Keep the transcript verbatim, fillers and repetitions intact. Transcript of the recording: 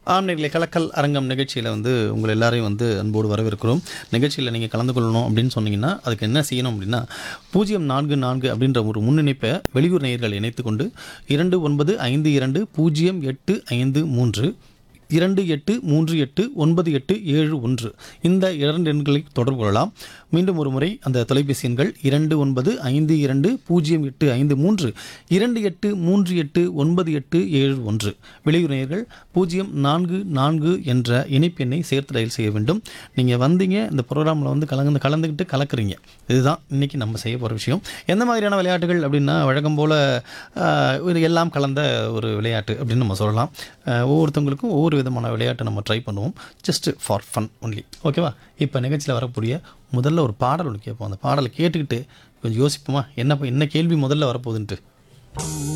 ஆம்நேயர்களே கலக்கல் அரங்கம் நிகழ்ச்சியில் வந்து உங்கள் எல்லாரையும் வந்து அன்போடு வரவேற்கிறோம். நிகழ்ச்சியில் நீங்கள் கலந்து கொள்ளணும் அப்படின்னு சொன்னீங்கன்னா அதுக்கு என்ன செய்யணும் அப்படின்னா பூஜ்ஜியம் நான்கு நான்கு அப்படின்ற ஒரு முன்னிணைப்பை வெளியூர் நேயர்கள் இணைத்து கொண்டு இரண்டு ஒன்பது ஐந்து இரண்டு பூஜ்ஜியம் எட்டு ஐந்து மூன்று இரண்டு எட்டு மூன்று எட்டு ஒன்பது எட்டு ஏழு ஒன்று இந்த இரண்டு எண்களை தொடர்பு கொள்ளலாம். மீண்டும் ஒரு முறை அந்த தொலைபேசி எண்கள் இரண்டு ஒன்பது ஐந்து இரண்டு பூஜ்ஜியம் எட்டு ஐந்து மூன்று இரண்டு எட்டு மூன்று எட்டு ஒன்பது எட்டு ஏழு ஒன்று. வெளியூர் நேயர்கள் பூஜ்ஜியம் நான்கு நான்கு என்ற இணைப்பு எண்ணை சேர்த்து டயல் செய்ய வேண்டும். நீங்கள் வந்தீங்க இந்த ப்ரோக்ராமில் வந்து கலந்து கலந்துக்கிட்டு கலக்குறீங்க. இதுதான் இன்றைக்கி நம்ம செய்ய போகிற விஷயம். எந்த மாதிரியான விளையாட்டுகள் அப்படின்னா வழக்கம் போல் ஒரு எல்லாம் கலந்த ஒரு விளையாட்டு அப்படின்னு நம்ம சொல்லலாம். ஒவ்வொருத்தவங்களுக்கும் ஒவ்வொரு விதமான விளையாட்டை நம்ம ட்ரை பண்ணுவோம். Just for fun only. ஓகேவா? இப்போ நிகழ்ச்சியில் வரக்கூடிய முதல்ல ஒரு பாடல் ஒன்று கேட்போம். அந்த பாடலை கேட்டுக்கிட்டு கொஞ்சம் யோசிப்போமா என்ன என்ன கேள்வி முதல்ல வரப்போகுதுன்ட்டு.